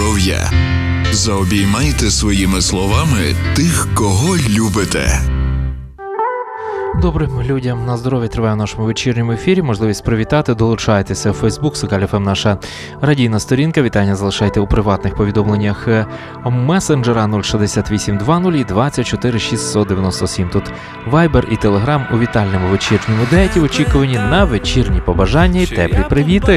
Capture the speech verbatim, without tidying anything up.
здоров'я. Заобіймайте своїми словами тих, кого любите. Добрим людям на здоров'я триває в нашому вечірньому ефірі. Можливість привітати, долучайтеся в Фейсбук, Сокаль еф ем наша радійна сторінка. Вітання залишайте у приватних повідомленнях месенджера нуль шістдесят вісім двадцять двадцять чотири шістсот дев'яносто сім. Тут Вайбер і Телеграм у вітальному вечірньому деяті в очікуванні на вечірні побажання і теплі привіти.